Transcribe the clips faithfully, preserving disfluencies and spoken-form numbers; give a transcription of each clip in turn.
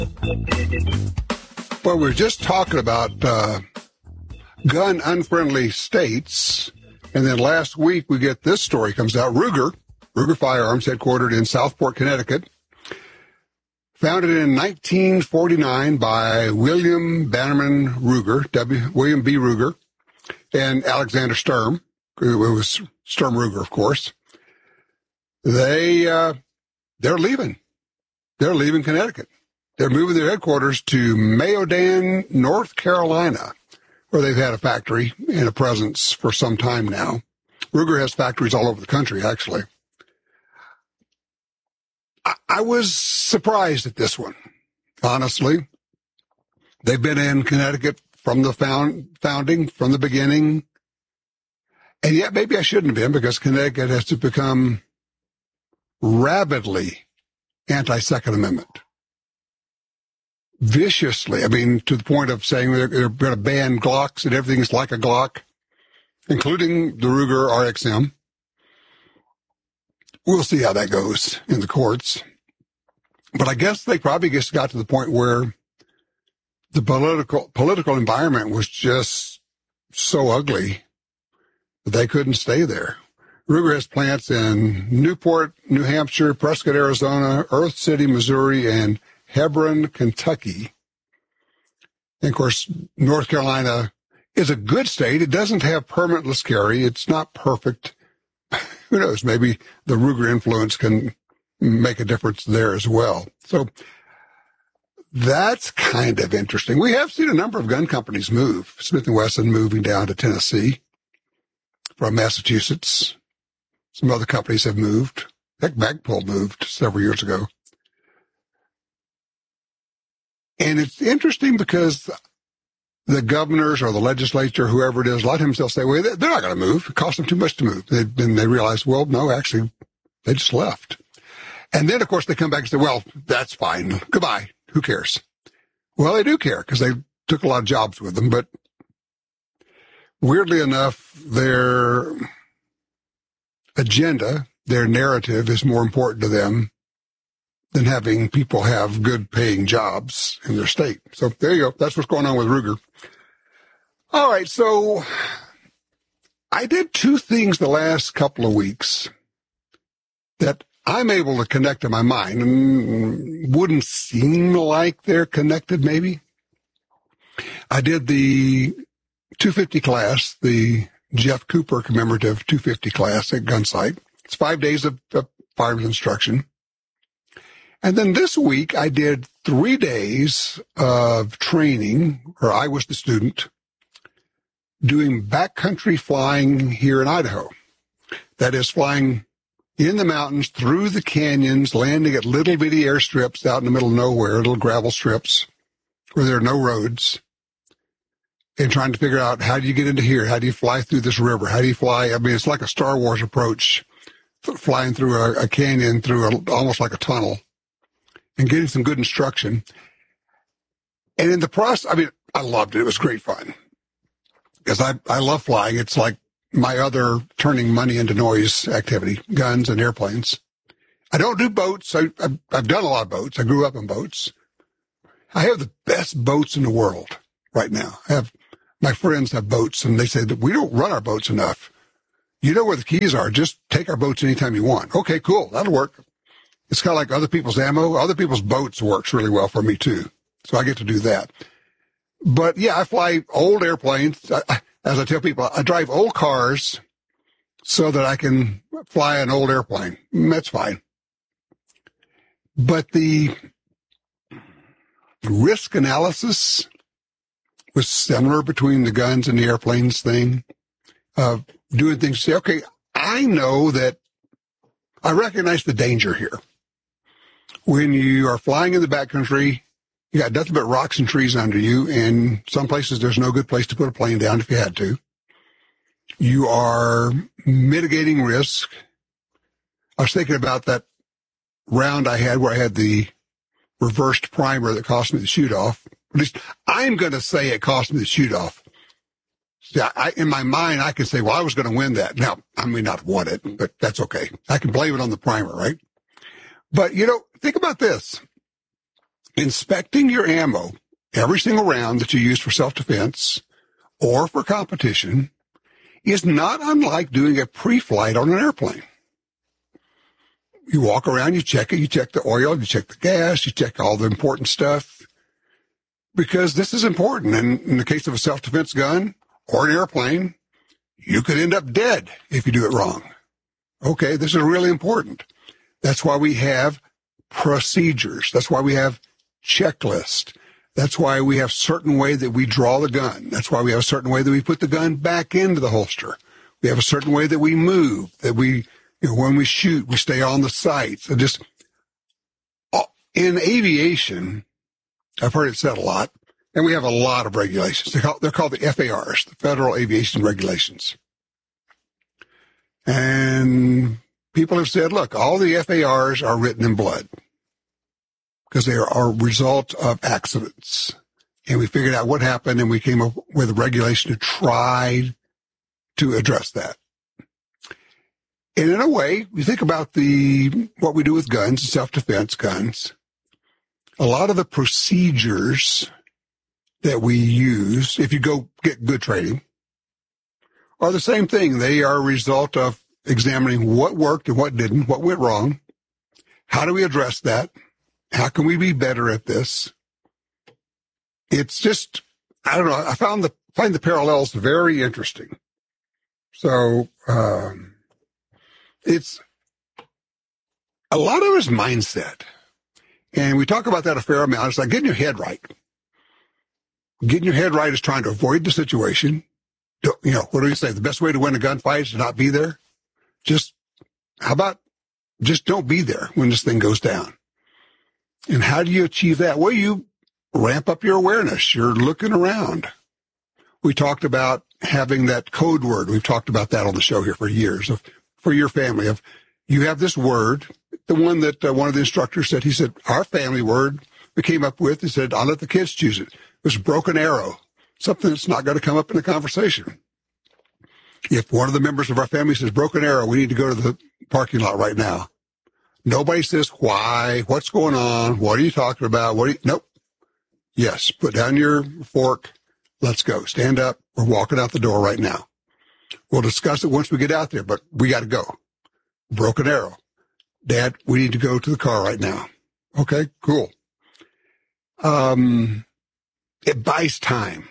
Well, we we're just talking about uh, gun-unfriendly states, and then last week we get this story comes out. Ruger, Ruger Firearms, headquartered in Southport, Connecticut, founded in nineteen forty-nine by William Bannerman Ruger, W. William B. Ruger, and Alexander Sturm. It was Sturm Ruger, of course. They uh, they're leaving. They're leaving Connecticut. They're moving their headquarters to Mayodan, North Carolina, where they've had a factory and a presence for some time now. Ruger has factories all over the country, actually. I, I was surprised at this one, honestly. They've been in Connecticut from the found, founding, from the beginning. And yet maybe I shouldn't have been, because Connecticut has to become rabidly anti-Second Amendment. Viciously. I mean, to the point of saying they're, they're going to ban Glocks and everything is like a Glock, including the Ruger R X M. We'll see how that goes in the courts. But I guess they probably just got to the point where the political political environment was just so ugly that they couldn't stay there. Ruger has plants in Newport, New Hampshire, Prescott, Arizona, Earth City, Missouri, and Hebron, Kentucky. And of course, North Carolina is a good state. It doesn't have permitless carry. It's not perfect. Who knows? Maybe the Ruger influence can make a difference there as well. So that's kind of interesting. We have seen a number of gun companies move. Smith and Wesson moving down to Tennessee from Massachusetts. Some other companies have moved. Heck, Magpul moved several years ago. And it's interesting because the governors or the legislature, whoever it is, a lot of times they'll say, well, they're not going to move. It costs them too much to move. They, then they realize, well, no, actually, they just left. And then, of course, they come back and say, well, that's fine. Goodbye. Who cares? Well, they do care because they took a lot of jobs with them. But weirdly enough, their agenda, their narrative is more important to them than having people have good paying jobs in their state. So there you go. That's what's going on with Ruger. All right. So I did two things the last couple of weeks that I'm able to connect in my mind and wouldn't seem like they're connected maybe. I did the two fifty class, the Jeff Cooper commemorative two fifty class at Gunsight. It's five days of, of firearms instruction. And then this week, I did three days of training, or I was the student, doing backcountry flying here in Idaho. That is, flying in the mountains, through the canyons, landing at little bitty airstrips out in the middle of nowhere, little gravel strips where there are no roads, and trying to figure out, how do you get into here? How do you fly through this river? How do you fly? I mean, it's like a Star Wars approach, flying through a, a canyon, through a, almost like a tunnel, and getting some good instruction. And in the process, I mean, I loved it. It was great fun because I, I love flying. It's like my other turning money into noise activity, guns and airplanes. I don't do boats. I, I've, I've done a lot of boats. I grew up in boats. I have the best boats in the world right now. I have, my friends have boats, and they say that we don't run our boats enough. You know where the keys are. Just take our boats anytime you want. Okay, cool. That'll work. It's kind of like other people's ammo. Other people's boats works really well for me, too. So I get to do that. But, yeah, I fly old airplanes. I, I, as I tell people, I drive old cars so that I can fly an old airplane. That's fine. But the risk analysis was similar between the guns and the airplanes thing. Uh, doing things, say, okay, I know that I recognize the danger here. When you are flying in the backcountry, you got nothing but rocks and trees under you, and some places there's no good place to put a plane down if you had to. You are mitigating risk. I was thinking about that round I had where I had the reversed primer that cost me the shoot-off. At least I'm going to say it cost me the shoot-off. See, I, in my mind, I can say, well, I was going to win that. Now, I may not have won it, but that's okay. I can blame it on the primer, right? But, you know, think about this. inspecting your ammo, every single round that you use for self-defense or for competition, is not unlike doing a pre-flight on an airplane. You walk around, you check it, you check the oil, you check the gas, you check all the important stuff, because this is important. And in the case of a self-defense gun or an airplane, you could end up dead if you do it wrong. Okay, this is really important. That's why we have procedures. That's why we have checklists. That's why we have certain way that we draw the gun. That's why we have a certain way that we put the gun back into the holster. We have a certain way that we move, that we, you know, when we shoot, we stay on the sights. So just in aviation, I've heard it said a lot, and we have a lot of regulations. They're called, they're called the F A Rs, the Federal Aviation Regulations. And people have said, look, all the F A Rs are written in blood because they are a result of accidents. And we figured out what happened, and we came up with a regulation to try to address that. And in a way, you think about the what we do with guns, self-defense guns, a lot of the procedures that we use, if you go get good training, are the same thing. They are a result of examining what worked and what didn't, what went wrong. How do we address that? How can we be better at this? It's just, I don't know, I found the find the parallels very interesting. So um, it's a lot of his mindset. And we talk about that a fair amount. It's like getting your head right. Getting your head right is trying to avoid the situation. You know, what do you say? The best way to win a gunfight is to not be there. Just, how about just don't be there when this thing goes down? And how do you achieve that? Well, you ramp up your awareness. You're looking around. We talked about having that code word. We've talked about that on the show here for years. Of, for your family, of you have this word, the one that uh, one of the instructors said, he said, our family word we came up with, he said, I'll let the kids choose it. It was broken arrow, something that's not going to come up in a conversation. If one of the members of our family says broken arrow, we need to go to the parking lot right now. Nobody says why, what's going on, what are you talking about? What? Are you, nope. Yes, put down your fork. Let's go. Stand up. We're walking out the door right now. We'll discuss it once we get out there, but we got to go. Broken arrow. Dad, we need to go to the car right now. Okay, cool. Um, it buys time.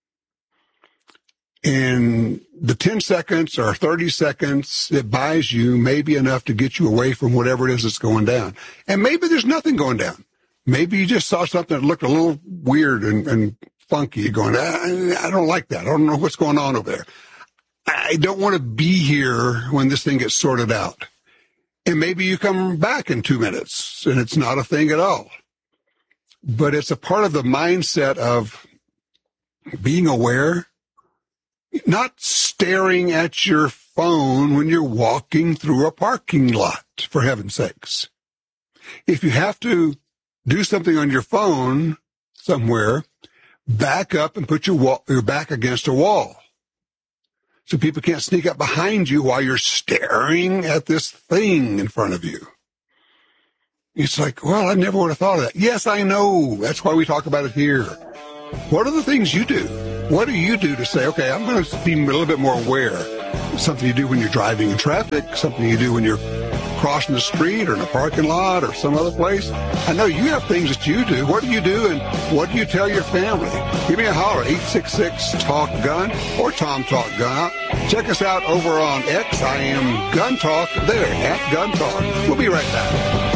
In the ten seconds or thirty seconds, it buys you maybe enough to get you away from whatever it is that's going down. And maybe there's nothing going down. Maybe you just saw something that looked a little weird and, and funky. You're going, I, I don't like that. I don't know what's going on over there. I don't want to be here when this thing gets sorted out. And maybe you come back in two minutes and it's not a thing at all. But it's a part of the mindset of being aware, not staring at your phone when you're walking through a parking lot, for heaven's sakes. If you have to do something on your phone somewhere, back up and put your, wall, your back against a wall so people can't sneak up behind you while you're staring at this thing in front of you. It's like, well, I never would have thought of that. Yes, I know. That's why we talk about it here. What are the things you do? What do you do to say, okay, I'm going to be a little bit more aware? Something you do when you're driving in traffic, something you do when you're crossing the street or in a parking lot or some other place. I know you have things that you do. What do you do, and what do you tell your family? Give me a holler, eight six six, talk gun or Tom Talk Gun. Check us out over on X. I am Gun Talk there, at Gun Talk. We'll be right back.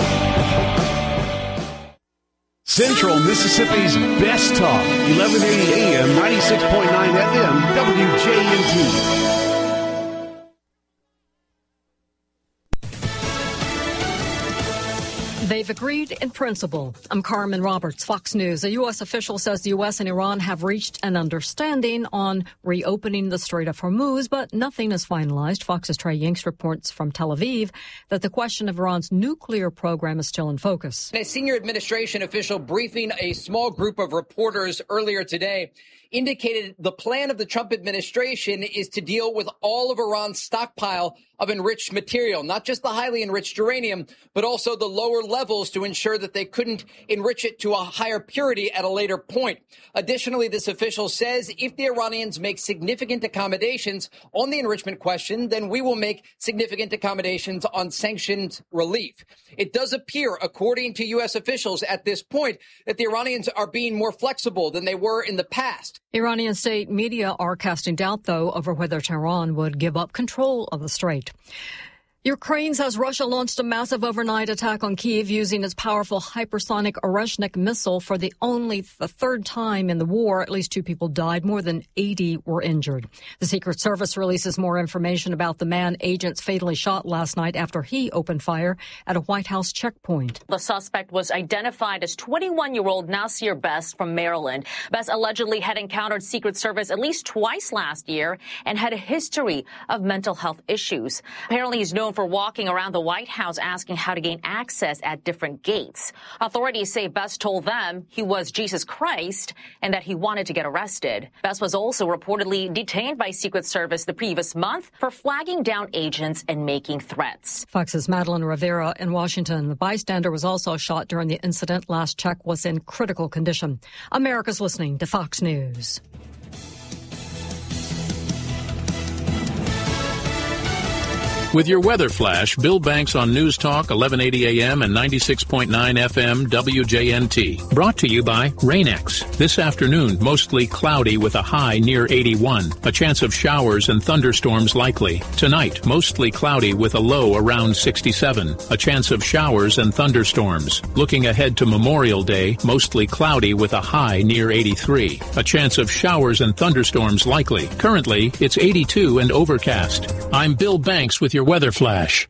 Central Mississippi's best talk, eleven eighty A M, ninety-six point nine F M, W J N T. They've agreed in principle. I'm Carmen Roberts, Fox News. A U S official says the U S and Iran have reached an understanding on reopening the Strait of Hormuz, but nothing is finalized. Fox's Trey Yanks reports from Tel Aviv that the question of Iran's nuclear program is still in focus. A senior administration official briefing a small group of reporters earlier today indicated the plan of the Trump administration is to deal with all of Iran's stockpile of enriched material, not just the highly enriched uranium, but also the lower levels to ensure that they couldn't enrich it to a higher purity at a later point. Additionally, this official says if the Iranians make significant accommodations on the enrichment question, then we will make significant accommodations on sanctions relief. It does appear, according to U S officials at this point, that the Iranians are being more flexible than they were in the past. Iranian state media are casting doubt, though, over whether Tehran would give up control of the strait. Ukraine says Russia launched a massive overnight attack on Kyiv using its powerful hypersonic Oreshnik missile for the only the third time in the war. At least two people died. More than eighty were injured. The Secret Service releases more information about the man agents fatally shot last night after he opened fire at a White House checkpoint. The suspect was identified as twenty-one-year-old Nasir Best from Maryland. Best allegedly had encountered Secret Service at least twice last year and had a history of mental health issues. Apparently, he's known for walking around the White House asking how to gain access at different gates. Authorities say Best told them he was Jesus Christ and that he wanted to get arrested. Best was also reportedly detained by Secret Service the previous month for flagging down agents and making threats. Fox's Madeline Rivera in Washington. The bystander was also shot during the incident. Last check was in critical condition. America's listening to Fox News. With your weather flash, Bill Banks on News Talk, eleven eighty A M and ninety-six point nine F M W J N T. Brought to you by Rain-X. This afternoon, mostly cloudy with a high near eighty-one. A chance of showers and thunderstorms likely. Tonight, mostly cloudy with a low around sixty-seven. A chance of showers and thunderstorms. Looking ahead to Memorial Day, mostly cloudy with a high near eighty-three. A chance of showers and thunderstorms likely. Currently, it's eighty-two and overcast. I'm Bill Banks with your weather flash.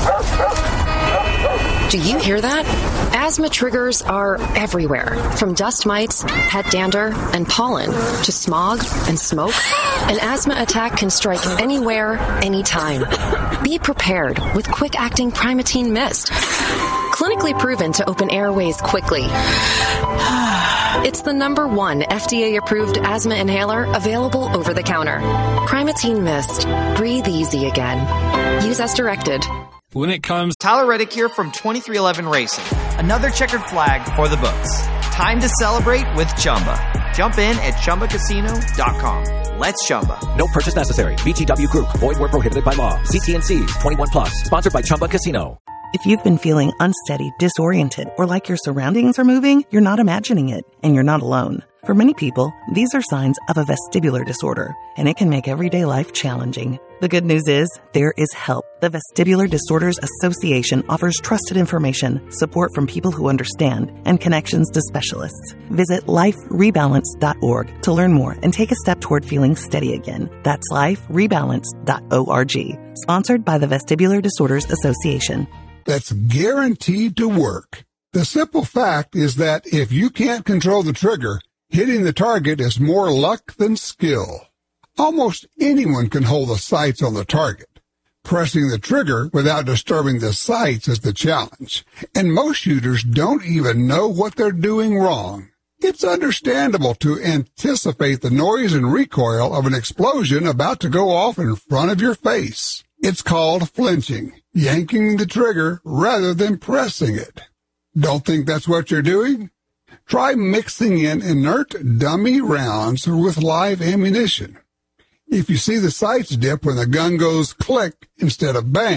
Do you hear that? Asthma triggers are everywhere, from dust mites, pet dander, and pollen, to smog and smoke. An asthma attack can strike anywhere, anytime. Be prepared with quick-acting Primatene Mist. Clinically proven to open airways quickly. It's the number one F D A-approved asthma inhaler available over the counter. Primatene Mist. Breathe easy again. Use as directed. When it comes, Tyler Reddick here from twenty-three eleven Racing. Another checkered flag for the books. Time to celebrate with Chumba. Jump in at Chumba Casino dot com. Let's Chumba. No purchase necessary. B G W Group. Void where prohibited by law. See T and C's. twenty-one plus. Sponsored by Chumba Casino. If you've been feeling unsteady, disoriented, or like your surroundings are moving, you're not imagining it, and you're not alone. For many people, these are signs of a vestibular disorder, and it can make everyday life challenging. The good news is, there is help. The Vestibular Disorders Association offers trusted information, support from people who understand, and connections to specialists. Visit life rebalance dot org to learn more and take a step toward feeling steady again. That's life rebalance dot org. Sponsored by the Vestibular Disorders Association. That's guaranteed to work. The simple fact is that if you can't control the trigger, hitting the target is more luck than skill. Almost anyone can hold the sights on the target. Pressing the trigger without disturbing the sights is the challenge, and most shooters don't even know what they're doing wrong. It's understandable to anticipate the noise and recoil of an explosion about to go off in front of your face. It's called flinching, yanking the trigger rather than pressing it. Don't think that's what you're doing? Try mixing in inert dummy rounds with live ammunition. If you see the sights dip when the gun goes click instead of bang,